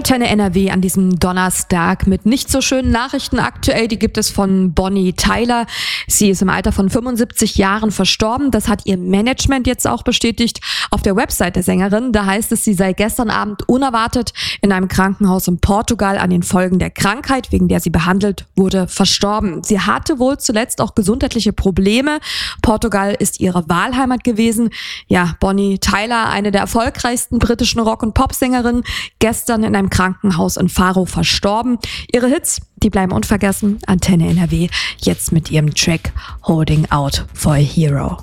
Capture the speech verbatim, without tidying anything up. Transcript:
Antenne N R W an diesem Donnerstag mit nicht so schönen Nachrichten aktuell. Die gibt es von Bonnie Tyler. Sie ist im Alter von fünfundsiebzig Jahren verstorben. Das hat ihr Management jetzt auch bestätigt. Auf der Website der Sängerin, da heißt es, sie sei gestern Abend unerwartet in einem Krankenhaus in Portugal an den Folgen der Krankheit, wegen der sie behandelt wurde, verstorben. Sie hatte wohl zuletzt auch gesundheitliche Probleme. Portugal ist ihre Wahlheimat gewesen. Ja, Bonnie Tyler, eine der erfolgreichsten britischen Rock- und Popsängerinnen, gestern in einem Krankenhaus in Faro verstorben. Ihre Hits, die bleiben unvergessen. Antenne N R W jetzt mit ihrem Track Holding Out for a Hero.